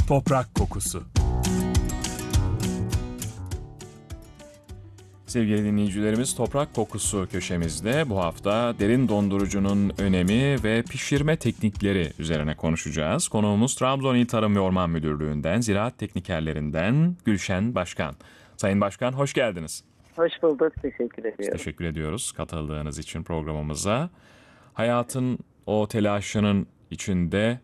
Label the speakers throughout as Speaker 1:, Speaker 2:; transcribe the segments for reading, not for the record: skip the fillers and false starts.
Speaker 1: Toprak kokusu. Sevgili dinleyicilerimiz, Toprak Kokusu köşemizde bu hafta derin dondurucunun önemi ve pişirme teknikleri üzerine konuşacağız. Konuğumuz Trabzon İl Tarım ve Orman Müdürlüğü'nden, ziraat teknikerlerinden Gülşen Başkan. Sayın Başkan, hoş geldiniz.
Speaker 2: Hoş bulduk, teşekkür ediyorum.
Speaker 1: Teşekkür ediyoruz katıldığınız için programımıza. Hayatın o telaşının içinde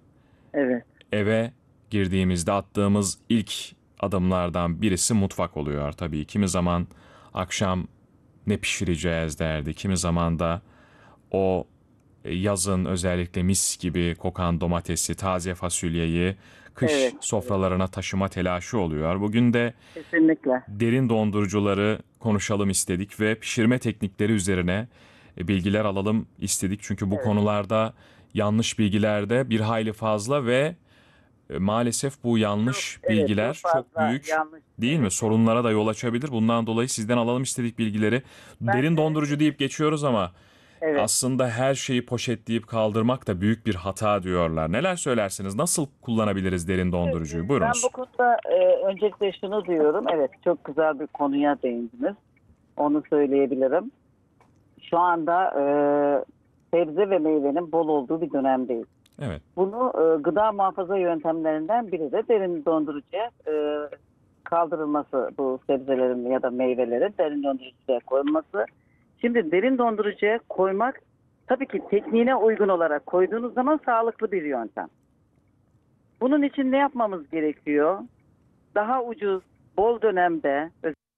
Speaker 1: eve girdiğimizde attığımız ilk adımlardan birisi mutfak oluyor. Tabii kimi zaman akşam ne pişireceğiz derdi, kimi zaman da o yazın özellikle mis gibi kokan domatesi, taze fasulyeyi kış sofralarına taşıma telaşı oluyor. Bugün de
Speaker 2: kesinlikle
Speaker 1: derin dondurucuları konuşalım istedik ve pişirme teknikleri üzerine bilgiler alalım istedik. Çünkü bu konularda yanlış bilgiler de bir hayli fazla ve maalesef bu yanlış bilgiler çok büyük değil mi? Sorunlara da yol açabilir. Bundan dolayı sizden alalım istedik bilgileri. Derin dondurucu deyip geçiyoruz ama aslında her şeyi poşetleyip kaldırmak da büyük bir hata diyorlar. Neler söylersiniz? Nasıl kullanabiliriz derin dondurucuyu? Buyurunuz.
Speaker 2: Ben bu konuda öncelikle şunu diyorum. Evet, çok güzel bir konuya değindiniz. Onu söyleyebilirim. Şu anda sebze ve meyvenin bol olduğu bir dönemdeyiz.
Speaker 1: Evet.
Speaker 2: Bunu gıda muhafaza yöntemlerinden biri de derin dondurucuya kaldırılması, bu sebzelerin ya da meyvelerin derin dondurucuya koyulması. Şimdi derin dondurucuya koymak tabii ki tekniğine uygun olarak koyduğunuz zaman sağlıklı bir yöntem. Bunun için ne yapmamız gerekiyor? Daha ucuz, bol dönemde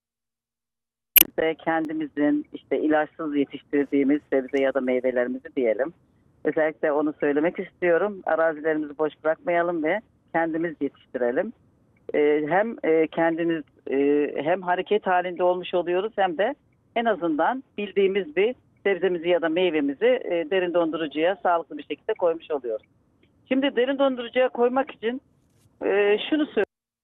Speaker 2: özellikle kendimizin ilaçsız yetiştirdiğimiz sebze ya da meyvelerimizi diyelim. Özellikle onu söylemek istiyorum. Arazilerimizi boş bırakmayalım ve kendimiz yetiştirelim. Hem kendimiz hem hareket halinde olmuş oluyoruz hem de en azından bildiğimiz bir sebzemizi ya da meyvemizi derin dondurucuya sağlıklı bir şekilde koymuş oluyoruz. Şimdi derin dondurucuya koymak için şunu söyleyeyim.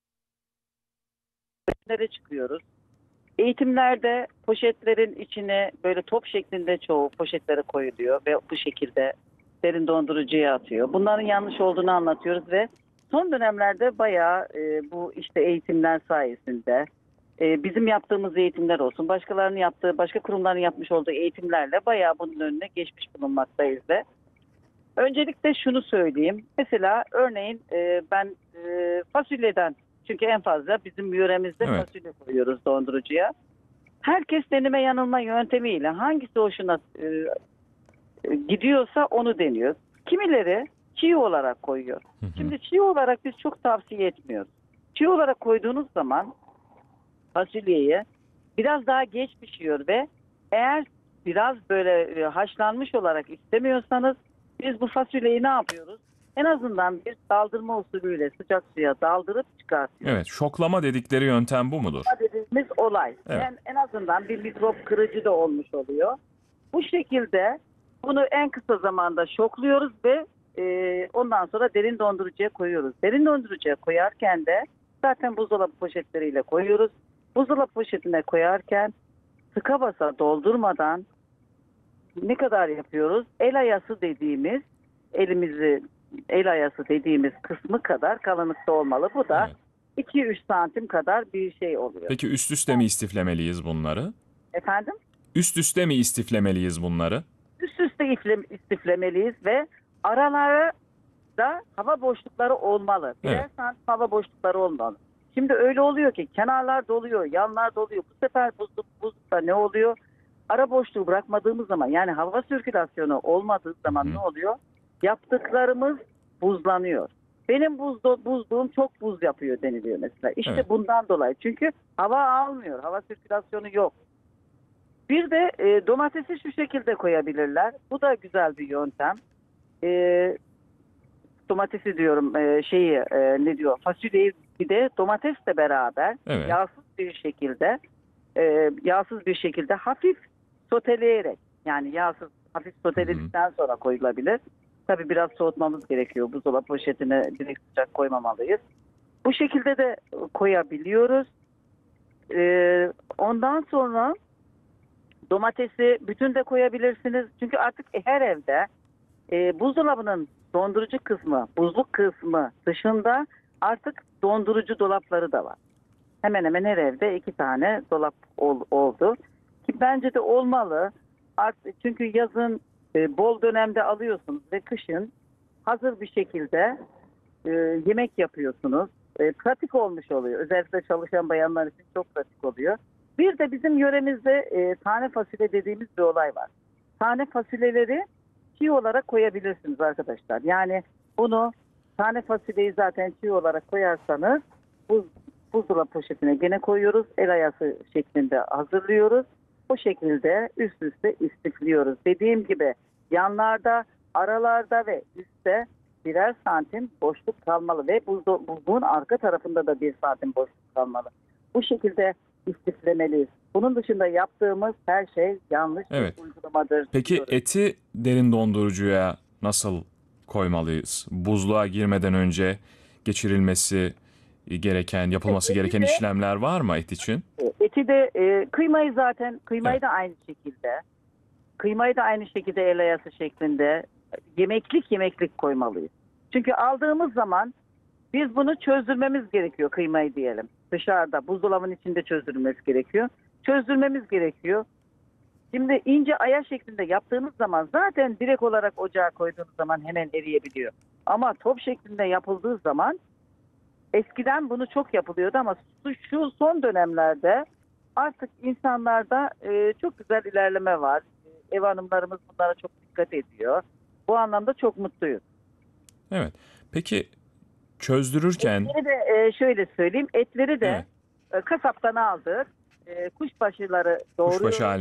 Speaker 2: Nereye çıkıyoruz? Eğitimlerde poşetlerin içine böyle top şeklinde çoğu poşetlere koyuluyor ve bu şekilde derin dondurucuya atıyor. Bunların yanlış olduğunu anlatıyoruz ve son dönemlerde bayağı bu eğitimler sayesinde bizim yaptığımız eğitimler olsun, başkalarının yaptığı, başka kurumların yapmış olduğu eğitimlerle bayağı bunun önüne geçmiş bulunmaktayız ve öncelikle şunu söyleyeyim. Mesela örneğin ben fasulyeden, çünkü en fazla bizim yöremizde fasulye koyuyoruz dondurucuya. Herkes deneme yanılma yöntemiyle hangisi hoşuna gidiyorsa onu deniyor. Kimileri çiğ olarak koyuyor. Şimdi çiğ olarak biz çok tavsiye etmiyoruz. Çiğ olarak koyduğunuz zaman fasulyeyi biraz daha geç pişiyor ve eğer biraz böyle haşlanmış olarak istemiyorsanız biz bu fasulyeyi ne yapıyoruz? En azından bir daldırma usulüyle sıcak suya daldırıp çıkartıyoruz.
Speaker 1: Evet, şoklama dedikleri yöntem bu mudur?
Speaker 2: Şoklama dediğimiz olay.
Speaker 1: Evet.
Speaker 2: Yani en azından bir mikrop kırıcı da olmuş oluyor. Bu şekilde bunu en kısa zamanda şokluyoruz ve ondan sonra derin dondurucuya koyuyoruz. Derin dondurucuya koyarken de zaten buzdolabı poşetleriyle koyuyoruz. Buzdolabı poşetine koyarken tıka basa doldurmadan ne kadar yapıyoruz? El ayası dediğimiz kısmı kadar kalınlıkta olmalı. Bu da 2-3 santim kadar bir şey oluyor.
Speaker 1: Peki üst üste mi istiflemeliyiz bunları?
Speaker 2: Efendim?
Speaker 1: Üst üste mi istiflemeliyiz bunları?
Speaker 2: Üst üste istiflemeliyiz ve aralara da hava boşlukları olmalı. Birer santim hava boşlukları olmalı. Şimdi öyle oluyor ki kenarlar doluyor, yanlar doluyor. Bu sefer buzlukta ne oluyor? Ara boşluğu bırakmadığımız zaman, yani hava sirkülasyonu olmadığı zaman ne oluyor? Yaptıklarımız buzlanıyor. Benim buzluğum çok buz yapıyor deniliyor mesela. İşte bundan dolayı. Çünkü hava almıyor. Hava sirkülasyonu yok. Bir de domatesi şu şekilde koyabilirler. Bu da güzel bir yöntem. Domatesi diyorum fasulyeyi bir de domatesle beraber yağsız bir şekilde hafif soteleyerek, yani yağsız hafif soteledikten sonra koyulabilir. Tabii biraz soğutmamız gerekiyor. Buzdolabı poşetine direkt sıcak koymamalıyız. Bu şekilde de koyabiliyoruz. Ondan sonra domatesi bütün de koyabilirsiniz. Çünkü artık her evde buzdolabının dondurucu kısmı, buzluk kısmı dışında artık dondurucu dolapları da var. Hemen hemen her evde 2 tane dolap oldu. Ki bence de olmalı. Artık çünkü yazın bol dönemde alıyorsunuz ve kışın hazır bir şekilde yemek yapıyorsunuz. Pratik olmuş oluyor. Özellikle çalışan bayanlar için çok pratik oluyor. Bir de bizim yöremizde tane fasulye dediğimiz bir olay var. Tane fasulyeleri çiğ olarak koyabilirsiniz arkadaşlar. Yani bunu tane fasulyeyi zaten çiğ olarak koyarsanız buzdolabı poşetine gene koyuyoruz. El ayası şeklinde hazırlıyoruz. O şekilde üst üste istifliyoruz. Dediğim gibi yanlarda, aralarda ve üstte birer santim boşluk kalmalı ve buzluğun arka tarafında da 1 santim boşluk kalmalı. Bu şekilde istiflemeliyiz. Bunun dışında yaptığımız her şey yanlış
Speaker 1: Evet.
Speaker 2: bir uygulamadır.
Speaker 1: Peki
Speaker 2: diyoruz.
Speaker 1: eti derin dondurucuya nasıl koymalıyız? Buzluğa girmeden önce geçirilmesi gereken, yapılması gereken
Speaker 2: de-
Speaker 1: işlemler var mı et için?
Speaker 2: Eti de kıymayı
Speaker 1: Evet.
Speaker 2: da aynı şekilde. Kıymayı da aynı şekilde el ayası şeklinde yemeklik koymalıyız. Çünkü aldığımız zaman biz bunu çözdürmemiz gerekiyor, kıymayı diyelim. Dışarıda buzdolabının içinde çözdürmemiz gerekiyor. Çözdürmemiz gerekiyor. Şimdi ince aya şeklinde yaptığınız zaman zaten direkt olarak ocağa koyduğunuz zaman hemen eriyebiliyor. Ama top şeklinde yapıldığı zaman eskiden bunu çok yapılıyordu ama şu son dönemlerde artık insanlarda çok güzel ilerleme var. Ev hanımlarımız bunlara çok dikkat ediyor. Bu anlamda çok mutluyuz.
Speaker 1: Evet. Peki çözdürürken
Speaker 2: Etleri de şöyle söyleyeyim. Etleri de kasaptan aldık. Kuşbaşıları doğruyoruz.
Speaker 1: kuşbaşı